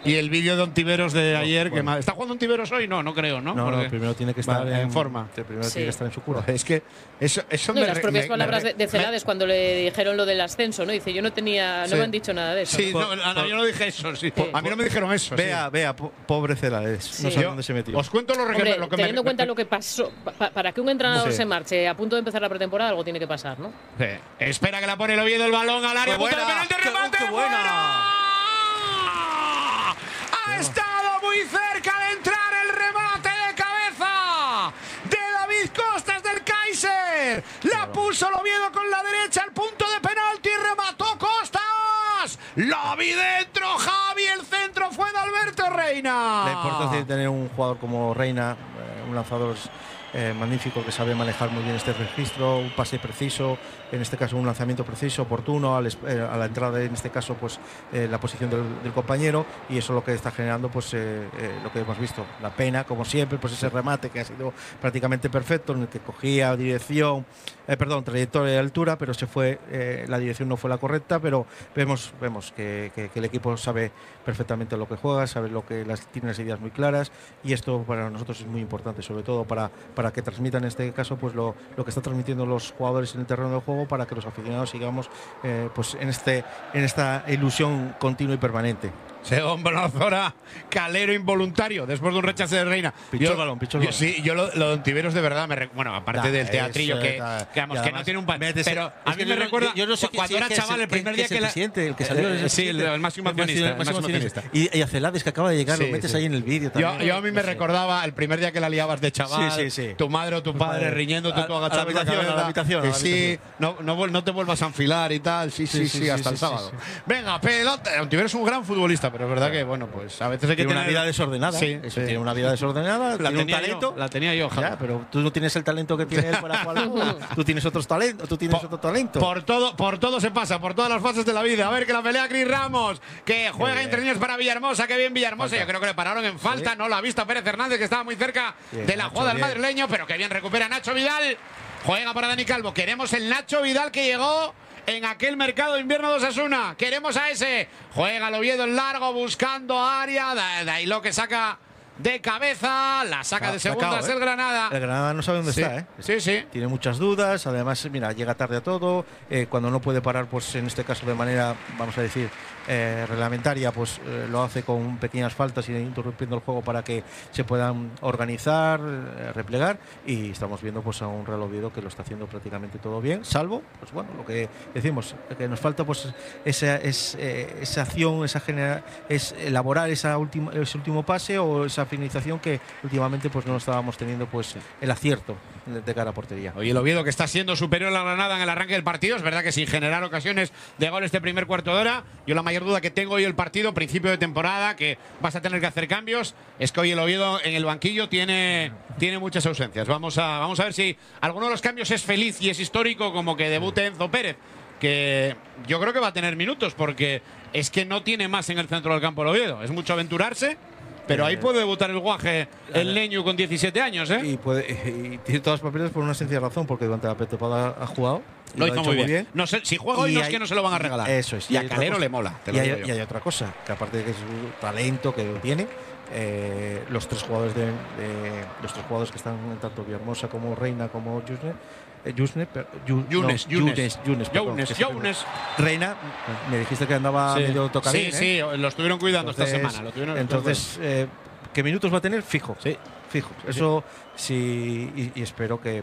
Y el vídeo de Ontiveros de ayer. Bueno. ¿Está jugando Ontiveros hoy? No, no creo, ¿no? No, primero tiene que estar en forma. Primero tiene que estar en su cura. Es que eso no, las propias palabras de Celades cuando le dijeron lo del ascenso, ¿no? Dice, yo no tenía, no me han dicho nada de eso. Sí, no, yo no dije eso. Sí. A mí no me dijeron eso. Vea, pobre Celades. No sé dónde se metió. Os cuento lo que teniendo en cuenta lo que pasó, para que un entrenador se marche a punto de empezar la pretemporada, algo tiene que pasar, ¿no? Sí. Espera que la pone el Oviedo, el balón al área. ¡Punto de penalti, remate! ¡Qué buena! Ha estado muy cerca de entrar el remate de cabeza de David Costas del Kaiser. La puso el Oviedo con la derecha al punto de penalti y remató Costas. ¡Lo vi dentro, Javi! El centro fue de Alberto Reina. La importancia de tener un jugador como Reina, un lanzador magnífico que sabe manejar muy bien este registro, un pase preciso, en este caso un lanzamiento preciso, oportuno, a la entrada, en este caso pues la posición del compañero, y eso es lo que está generando pues lo que hemos visto. La pena, como siempre, pues ese remate que ha sido prácticamente perfecto, en el que cogía dirección, trayectoria de altura, pero se fue, la dirección no fue la correcta, pero vemos que el equipo sabe perfectamente lo que juega, sabe tiene las ideas muy claras, y esto para nosotros es muy importante, sobre todo para que transmitan en este caso pues lo que están transmitiendo los jugadores en el terreno del juego, para que los aficionados sigamos pues en esta ilusión continua y permanente. Según Bonazora, Calero involuntario después de un rechace de Reina. Pichó el balón. Sí, yo lo de Ontiveros de verdad bueno, aparte del teatrillo que no tiene un pero a mí me recuerda yo no sé cuando era chaval el primer día que el que salió sí, el máximo accionista. Y a Celades, que acaba de llegar, lo metes ahí en el vídeo también. Yo a mí me recordaba el primer día que la liabas de chaval, tu madre o tu padre riñéndote, tú agachado en la habitación. Sí, no te vuelvas a enfilar y tal. Sí, hasta el sábado. Venga, pelota. Ontiveros es un gran futbolista, pero es verdad que, bueno, pues a veces hay que tener una vida desordenada. Sí. Tiene una vida desordenada, tiene un talento. La tenía yo, ya, pero tú no tienes el talento que tiene él para jugar. Tú tienes otro talento. Por todo se pasa, por todas las fases de la vida. A ver, que la pelea Cris Ramos, que juega entre niños para Villahermosa. Que bien Villahermosa. Yo creo que le pararon en falta. No lo ha visto Pérez Hernández, que estaba muy cerca de la jugada del madrileño, pero que bien recupera Nacho Vidal. Juega para Dani Calvo. Queremos el Nacho Vidal que llegó en aquel mercado de invierno de Osasuna. Queremos a ese. Juega el Oviedo en largo, buscando área. De ahí lo que saca de cabeza. La saca de segundas el Granada. El Granada no sabe dónde está, Sí. Tiene muchas dudas. Además, mira, llega tarde a todo. Cuando no puede parar, pues en este caso de manera, vamos a decir, reglamentaria, pues lo hace con pequeñas faltas y interrumpiendo el juego para que se puedan organizar, replegar, y estamos viendo pues a un Real Oviedo que lo está haciendo prácticamente todo bien, salvo pues bueno, lo que decimos, que nos falta pues esa acción, es elaborar ese último pase o esa finalización que últimamente pues no estábamos teniendo pues el acierto de cara a portería. Oye, el Oviedo que está siendo superior a la Granada en el arranque del partido, es verdad que sin generar ocasiones de gol este primer cuarto de hora. Yo la mayor duda que tengo hoy el partido, principio de temporada, que vas a tener que hacer cambios, es que hoy el Oviedo en el banquillo tiene muchas ausencias. Vamos a ver si alguno de los cambios es feliz y es histórico, como que debute Enzo Pérez, que yo creo que va a tener minutos, porque es que no tiene más en el centro del campo el Oviedo. Es mucho aventurarse. Pero ahí puede debutar el Guaje, el Leño, con 17 años, ¿eh? Y tiene todos los papeles por una sencilla razón, porque durante la pretemporada ha jugado. Lo hizo muy bien. No sé, si juega hoy no es que no se lo van a regalar. Eso es. Y a Calero le mola. Y hay otra cosa, que aparte de que es un talento que lo tiene, los tres jugadores que están tanto Villahermosa como Reina como Yunes. Reina, me dijiste que andaba medio tocadín. Sí, lo estuvieron cuidando esta semana. Entonces, ¿qué minutos va a tener? Fijo. Sí. Fijo. Eso sí, y espero que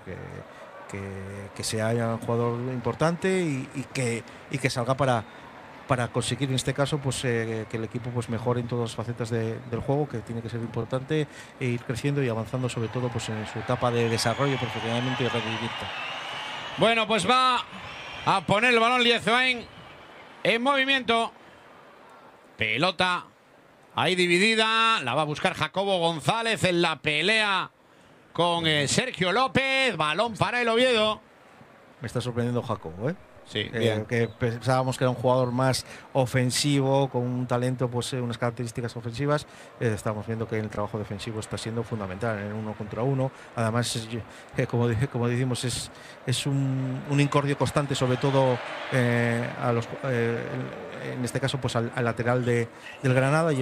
sea un jugador importante y que salga para conseguir en este caso pues que el equipo pues mejore en todas las facetas del juego, que tiene que ser importante, e ir creciendo y avanzando, sobre todo pues en su etapa de desarrollo profesionalmente y rendimiento. Bueno, pues va a poner el balón Liezoain en movimiento. Pelota ahí dividida, la va a buscar Jacobo González en la pelea con Sergio López. Balón para el Oviedo. Me está sorprendiendo Jacobo, ¿eh? Sí, que pensábamos que era un jugador más ofensivo, con un talento, pues unas características ofensivas. Estamos viendo que el trabajo defensivo está siendo fundamental en el 1 contra 1. Además, como decimos, es un incordio constante, sobre todo en este caso pues al lateral del Granada. Y